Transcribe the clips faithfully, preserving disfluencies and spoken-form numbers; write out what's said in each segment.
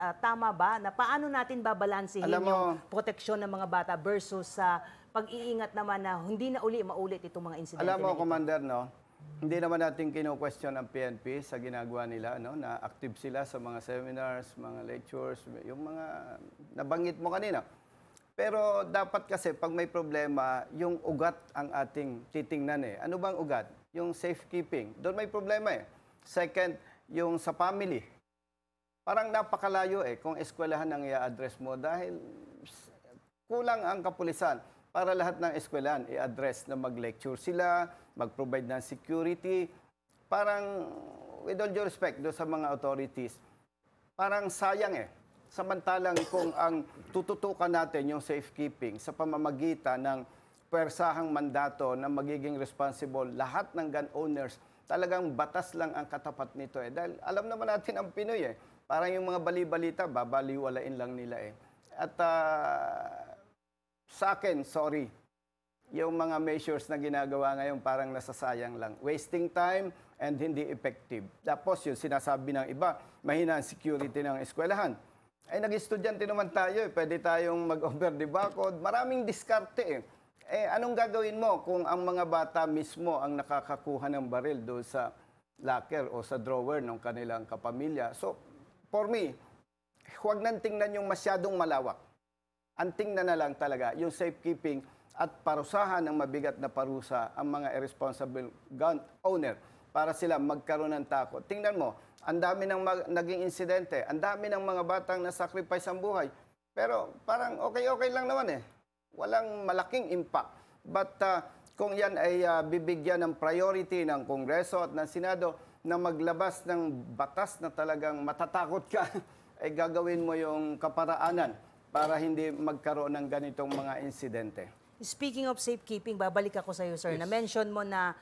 ah, tama ba? Na paano natin babalansehin Alam mo, yung proteksyon ng mga bata versus sa pag-iingat naman na hindi na uli maulit itong mga insidente alam mo, na ito? Commander, no? Hindi naman natin kino-question ang P N P sa ginagawa nila, no? Na active sila sa mga seminars, mga lectures, yung mga nabanggit mo kanina. Pero dapat kasi pag may problema, yung ugat ang ating titingnan eh. Ano bang ugat? Yung safekeeping. Doon may problema eh. Second, yung sa family. Parang napakalayo eh kung eskwelahan ang i-address mo dahil kulang ang kapulisan para lahat ng eskwelahan i-address na mag-lecture sila, mag-provide ng security. Parang, with all due respect do sa mga authorities, parang sayang eh. Samantalang kung ang tututukan natin yung safekeeping sa pamamagitan ng pwersahang mandato na magiging responsible lahat ng gun owners, talagang batas lang ang katapat nito eh. Dahil alam naman natin ang Pinoy eh. Parang yung mga bali-balita, babaliwalain lang nila eh. At uh, sa akin, sorry, yung mga measures na ginagawa ngayon parang nasasayang lang. Wasting time and hindi effective. Tapos yung sinasabi ng iba, mahina ang security ng eskwelahan. Ay, nag-estudyante naman tayo eh. Pwede tayong mag-over the backhood. Maraming diskarte eh. Eh, anong gagawin mo kung ang mga bata mismo ang nakakakuha ng baril doon sa locker o sa drawer ng kanilang kapamilya? So, for me, huwag nang tingnan yung masyadong malawak. Ang tingnan na lang talaga yung safekeeping at parusahan ng mabigat na parusa ang mga irresponsible gun owner para sila magkaroon ng takot. Tingnan mo, ang dami ng naging insidente, ang dami ng mga batang nasacrifice ang buhay. Pero parang okay-okay lang naman eh. Walang malaking impact. But uh, kung yan ay uh, bibigyan ng priority ng Kongreso at ng Senado na maglabas ng batas na talagang matatakot ka, ay gagawin mo yung kaparaanan para hindi magkaroon ng ganitong mga insidente. Speaking of safekeeping, babalik ako sa iyo, sir. Yes. Na-mention mo na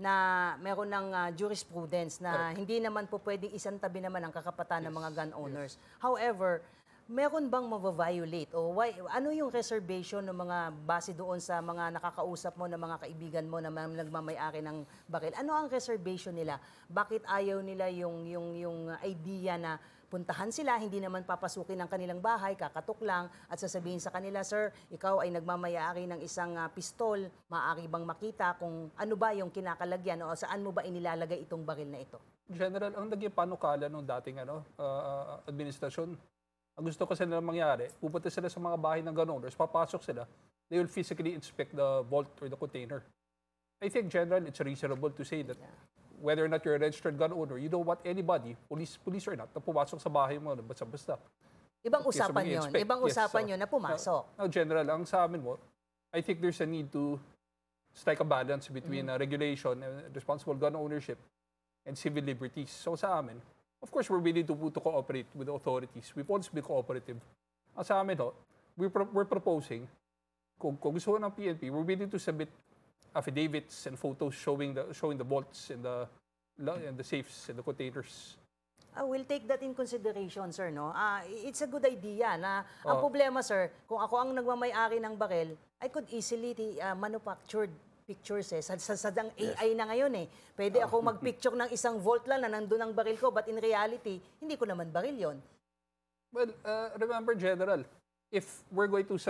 na meron ng uh, jurisprudence na Correct. hindi naman po pwedeng isang tabi naman ang kakapatan ng mga gun owners. However, meron bang ma-violate o why, ano yung reservation ng mga base doon sa mga nakakausap mo na mga kaibigan mo na nagmamay-ari ng baril? Ano ang reservation nila? Bakit ayaw nila yung yung yung idea na puntahan sila, hindi naman papasukin ng kanilang bahay, kakatok lang at sasabihin sa kanila, sir, ikaw ay nagmamayari ng isang uh, pistol, maaari bang makita kung ano ba yung kinakalagyan o saan mo ba inilalagay itong baril na ito? General, ang naging panukala nung dating ano, uh, administrasyon, ang gusto kasi nila mangyari, pupunta sila sa mga bahay ng gun owners, papasok sila, they will physically inspect the vault or the container. I think, General, it's reasonable to say that yeah. whether or not you're a registered gun owner, you don't want anybody, police police or not, na pumasok sa bahay mo na basta-basta. Ibang usapan yun. Ibang yes, usapan so, yun na pumasok. Now, now, General, ang sa amin mo, I think there's a need to strike a balance between mm-hmm. uh, regulation and responsible gun ownership and civil liberties. So sa amin, of course, we're willing to, to cooperate with the authorities. We've always been cooperative. Ang sa amin, ho, we're, pro- we're proposing, kung, kung gusto ng P N P, we're willing to submit affidavits and photos showing the showing the vaults and the and the safes and the containers. I will take that in consideration, sir, no? Uh, it's a good idea na ang Oh. problema, sir, kung ako ang nagmamay-ari ng baril, I could easily uh, manufactured pictures eh. Sa, sa, sa A I yes. na ngayon eh. Pwede ako mag-picture ng isang vault lang na nandun ang baril ko, but in reality, hindi ko naman baril yon. Well, uh, remember, General, if we're going to